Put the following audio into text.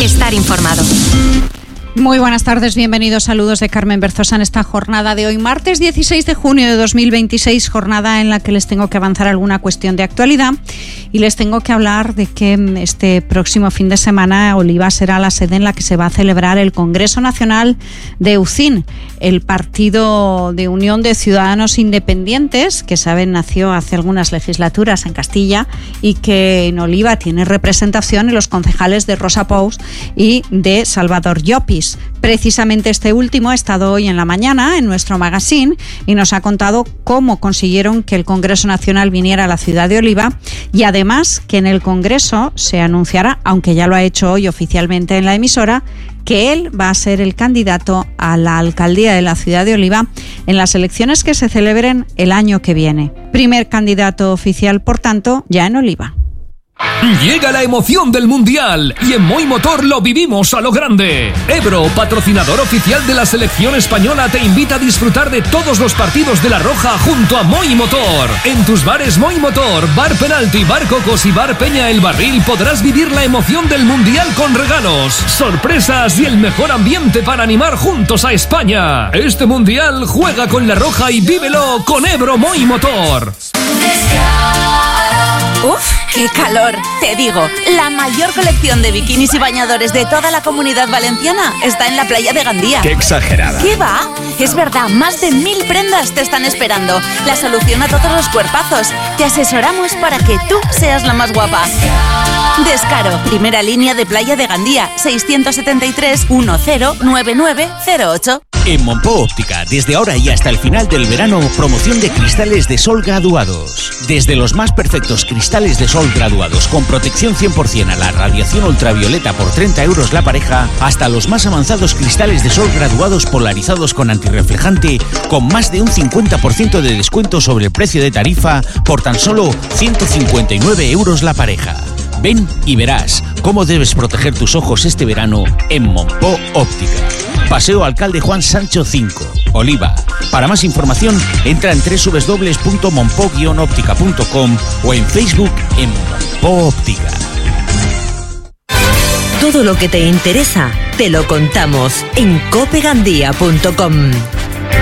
estar informado. Muy buenas tardes, bienvenidos, saludos de Carmen Berzosa en esta jornada de hoy, martes 16 de junio de 2026, jornada en la que les tengo que avanzar alguna cuestión de actualidad y les tengo que hablar de que este próximo fin de semana Oliva será la sede en la que se va a celebrar el Congreso Nacional de UCIN, el Partido de Unión de Ciudadanos Independientes, que saben nació hace algunas legislaturas en Castilla y que en Oliva tiene representación en los concejales de Rosa Pous y de Salvador Llopis. Precisamente este último ha estado hoy en la mañana en nuestro magazine y nos ha contado cómo consiguieron que el Congreso Nacional viniera a la ciudad de Oliva y además que en el Congreso se anunciará, aunque ya lo ha hecho hoy oficialmente en la emisora, que él va a ser el candidato a la alcaldía de la ciudad de Oliva en las elecciones que se celebren el año que viene. Primer candidato oficial, por tanto, ya en Oliva. Llega la emoción del Mundial y en Moi Motor lo vivimos a lo grande. Ebro, patrocinador oficial de la selección española, te invita a disfrutar de todos los partidos de La Roja junto a Moi Motor. En tus bares Moi Motor, Bar Penalti, Bar Cocos y Bar Peña El Barril podrás vivir la emoción del Mundial con regalos, sorpresas y el mejor ambiente para animar juntos a España. Este Mundial juega con La Roja y vívelo con Ebro Moi Motor. ¡Uf! ¡Qué calor! Te digo, la mayor colección de bikinis y bañadores de toda la Comunidad Valenciana está en la playa de Gandía. ¡Qué exagerada! ¿Qué va? Es verdad, más de 1000 prendas te están esperando. La solución a todos los cuerpazos. Te asesoramos para que tú seas la más guapa. Descaro, primera línea de playa de Gandía, 673 109908. En Monpó Óptica, desde ahora y hasta el final del verano, promoción de cristales de sol graduados. Desde los más perfectos cristales de sol graduados con protección 100% a la radiación ultravioleta por 30 euros la pareja, hasta los más avanzados cristales de sol graduados polarizados con antirreflejante con más de un 50% de descuento sobre el precio de tarifa por tan solo 159 euros la pareja. Ven y verás cómo debes proteger tus ojos este verano en Monpó Óptica. Paseo Alcalde Juan Sancho 5, Oliva. Para más información, entra en www.monpo-óptica.com o en Facebook en Monpó Óptica. Todo lo que te interesa, te lo contamos en copegandía.com.